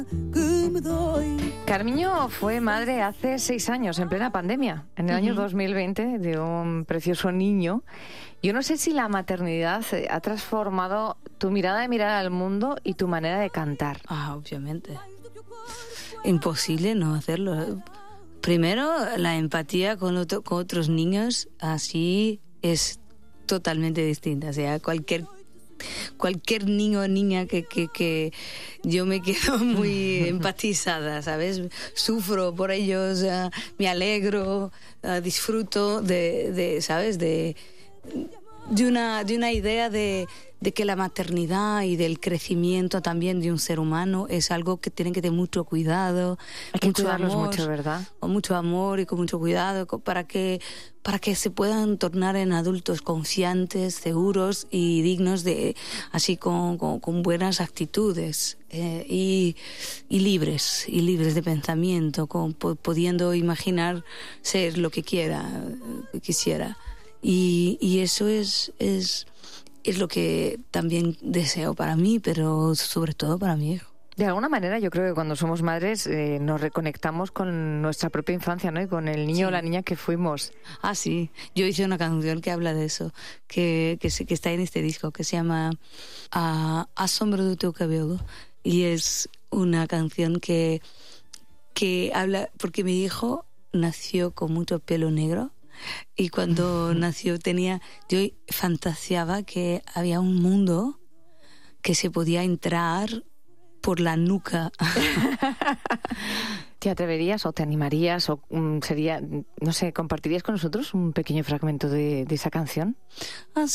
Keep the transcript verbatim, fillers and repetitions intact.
Carmiño fue madre hace seis años, en plena pandemia, en el uh-huh. año dos mil veinte, de un precioso niño. Yo no sé si la maternidad ha transformado tu mirada de mirar al mundo y tu manera de cantar. Ah, obviamente. Imposible no hacerlo. Primero, la empatía con, otro, con otros niños, así es totalmente distinta. O sea, cualquier cualquier niño o niña que, que, que yo me quedo muy empatizada, ¿sabes? Sufro por ellos, uh, me alegro, uh, disfruto de, de, ¿sabes? De, de, una, de una idea de, de que la maternidad y del crecimiento también de un ser humano es algo que tiene que tener mucho cuidado, hay que mucho cuidarlos amor, mucho, ¿verdad? Con mucho amor y con mucho cuidado para que para que se puedan tornar en adultos confiantes, seguros y dignos de, así con, con, con buenas actitudes eh, y, y libres, y libres de pensamiento, con, pudiendo imaginar ser lo que quiera, quisiera. Y, y eso es, es, es lo que también deseo para mí, pero sobre todo para mi hijo. De alguna manera yo creo que cuando somos madres eh, nos reconectamos con nuestra propia infancia, ¿no? Y con el niño sí. o la niña que fuimos. Ah, sí. Yo hice una canción que habla de eso, que, que, que está en este disco, que se llama uh, A sombra do teu cabelo. Y es una canción que, que habla, porque mi hijo nació con mucho pelo negro. Y cuando nació tenía, yo fantaseaba que había un mundo que se podía entrar por la nuca. ¿Te atreverías o te animarías o um, sería, no sé, compartirías con nosotros un pequeño fragmento de, de esa canción? Ah,